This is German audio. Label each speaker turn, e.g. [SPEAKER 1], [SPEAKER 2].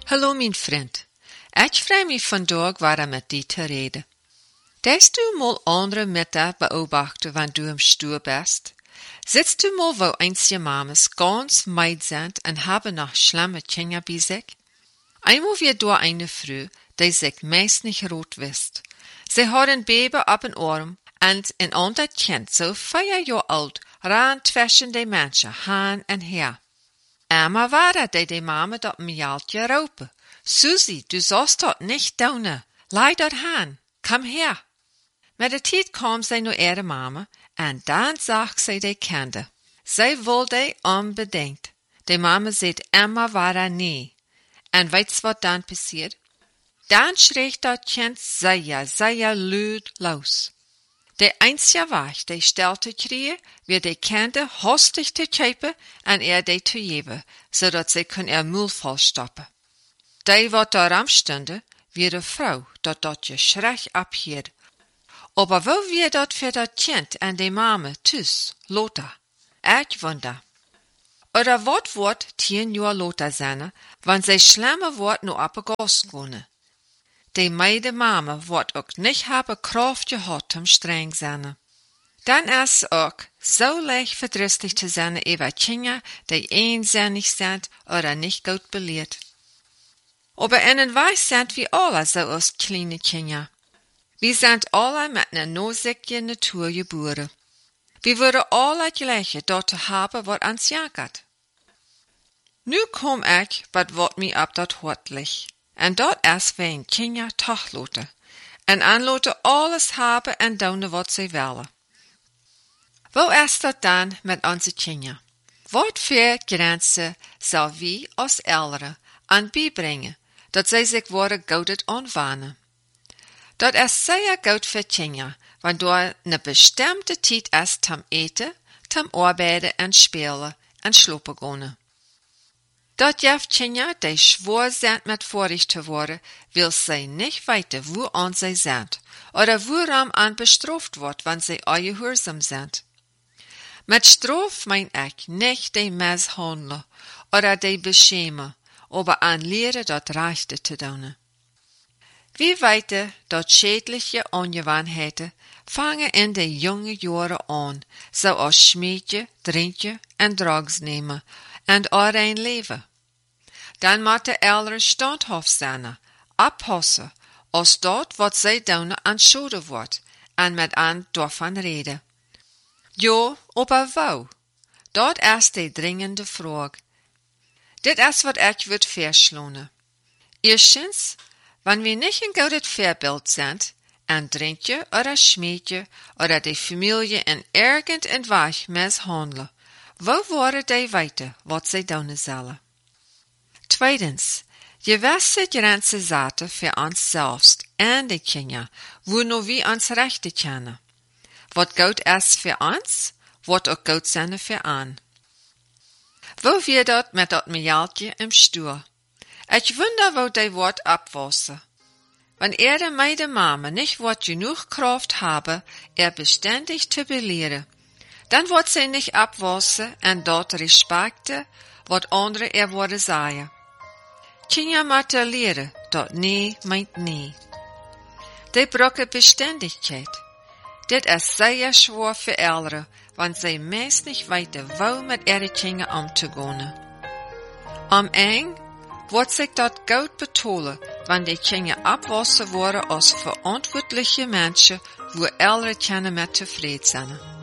[SPEAKER 1] Hallo mijn vriend, ik vrij me vandaag weer met die te reden. Denkst du mal andere Mütter beobachten, wenn du im Stuhl bist? Sitzt du mal, wo einzige Mamas ganz meid sind und haben noch schlimme Kinder bei sich? Einmal wir da eine Frau, die sich meist nicht rot wisst. Sie hat ein Baby ab den Arm und ein anderes Kind, so 4 Jahre alt, ran zwischen die Menschen, hin und her. Einmal war die Mama dort mir Jaltje raupen. Susi, du sollst dort nicht daunen. Lei dort hin, komm her. Met de tijd kwam zij naar ihre Mama en dan zag zij de Kinder. Zij wilde unbedingt. De Mama zegt immer weiter nee. En weet wat dan passiert? Dan schreef dat kind sehr luid los. De einzige Weg, die stil te krijgen, weer de Kinder hastig te krijpen en die te geven, zodat zij hun mul volstoppen. Die wat daarom stonden, weer de vrouw, dat je schrik abhield. Aber wo wir dort für das Kind und die Mama tüs, Lothar? Ich wonder. Oder wat wird 10 Jahre Lothar sein, wenn sie schlimme Wort nur abgegossen gehen? Die meide Mama wird auch nicht haben Kraft gehabt zum streng sein. Dann ist auch so leicht verdrüssig zu sein über Kinder, die einsinnig sind oder nicht gut belehrt. Aber ihnen weiß sind wir alle so als kleine Kinder. Wir sind alle mit einer nosigen Natur geboren. Wir würden alle gleiche dort haben, was uns jagt. Nu komm ich, wat mir ab dat Hort liegt. Und dort ist wegen Kinder Tachlote. Und anlote alles haben und doen wat sie wollen. Wo ist dat dann mit onze Kinder? Wat für Grenzen soll wir als Eltern an beibringen, dat sie sich worden goudet anwahnen? Dat is sehr gut für Kinder, wenn du eine bestimmte Zeit ist zum Eten, zum Arbeiten und Spielen und Schlupen gehen. Dat gibt Kinder, die schwor sind mit Vorrecht zu werden, weil sie nicht weiter, wo an sie sind, oder woran an bestraft wird, wenn sie ungehorsam sind. Mit Straf mein ich nicht die Misshandeln oder die Beschämen, aber an Lehren dat Rechte zu tun. Wie weiter dort schädliche Angewohnheiten fangen in de jungen Jahren an, so als Schmieden, Drinken und Drugs nehmen und ein Leben. Dann müssen Eltern standhaft sein, abpassen, als dort, was sie tun, anschauen wird, und mit an davon reden. Ja, aber wo? Dort ist die dringende Frage. Dit ist, was ich würde verschlohnen. Erstens, wenn wir nicht ein gutes Vorbild sind, ein Drinken oder Schmieden oder die Familie in irgendeinem Weg misshandeln, wo wollen die weiter, was sie tun sollen? Zweitens, gewisse Grenzen setzen für uns selbst und die Kinder, wo nur wir uns Rechte kennen. Was gut ist für uns, wird auch gut sein für an. Wo wir dort mit dat Mjaltje im Stuhl? Ich wonder, wo die Wort abwassen. Wenn meine Mama nicht Wort genug Kraft habe, beständig zu belehren, dann wird sie nicht abwassen und dort respekten, wat andere worden sagen. Kinder müssen lernen, dat nee meint nee. Die brauchen Beständigkeit. Dit ist sehr schwer für Eltern, wenn sie meist nicht weiter wo mit ihren Kindern umzugehen. Am Ende wird sich dat gut betonen, wenn die Kinder abwassen worden als verantwortliche Menschen, wo Eltern mit zufrieden sind.